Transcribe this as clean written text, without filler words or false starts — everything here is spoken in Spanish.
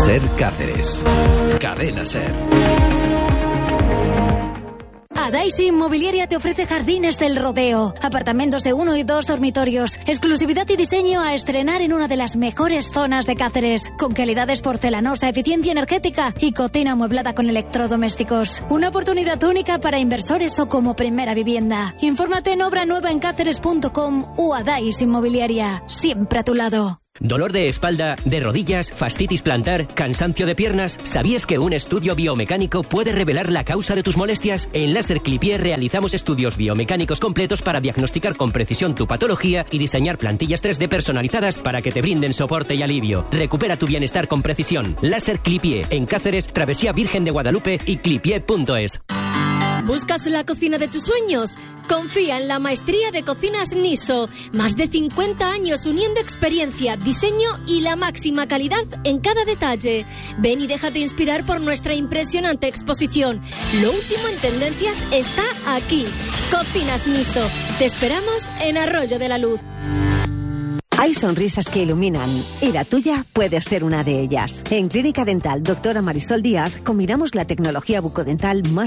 Ser Cáceres. Cadena Ser. Adaisy Inmobiliaria te ofrece Jardines del Rodeo, apartamentos de 1 y 2 dormitorios, exclusividad y diseño a estrenar en una de las mejores zonas de Cáceres, con calidades porcelanosa, eficiencia energética y cocina amueblada con electrodomésticos. Una oportunidad única para inversores o como primera vivienda. Infórmate en obranuevaencaceres.com o Adaisy Inmobiliaria, siempre a tu lado. ¿Dolor de espalda, de rodillas, fascitis plantar, cansancio de piernas? ¿Sabías que un estudio biomecánico puede revelar la causa de tus molestias? En Láser Clipier realizamos estudios biomecánicos completos para diagnosticar con precisión tu patología y diseñar plantillas 3D personalizadas para que te brinden soporte y alivio. Recupera tu bienestar con precisión. Láser Clipier, en Cáceres, Travesía Virgen de Guadalupe y clipier.es. ¿Buscas la cocina de tus sueños? Confía en la maestría de cocinas Niso. Más de 50 años uniendo experiencia, diseño y la máxima calidad en cada detalle. Ven y déjate inspirar por nuestra impresionante exposición. Lo último en tendencias está aquí. Cocinas Niso. Te esperamos en Arroyo de la Luz. Hay sonrisas que iluminan y la tuya puede ser una de ellas. En Clínica Dental Doctora Marisol Díaz combinamos la tecnología bucodental más